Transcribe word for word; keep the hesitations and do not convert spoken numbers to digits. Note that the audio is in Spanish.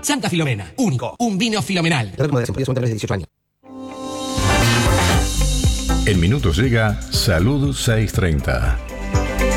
Santa Filomena, único, un vino filomenal. dieciocho años. En minutos llega Salud seiscientos treinta.